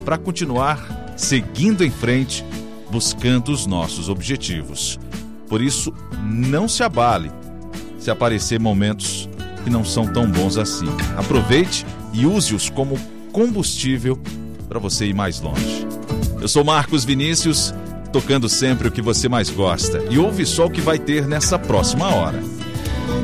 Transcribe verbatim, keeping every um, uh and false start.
para continuar seguindo em frente, buscando os nossos objetivos. Por isso, não se abale se aparecer momentos que não são tão bons assim. Aproveite e use-os como combustível para você ir mais longe. Eu sou Marcos Vinícius, tocando sempre o que você mais gosta. E ouve só o que vai ter nessa próxima hora.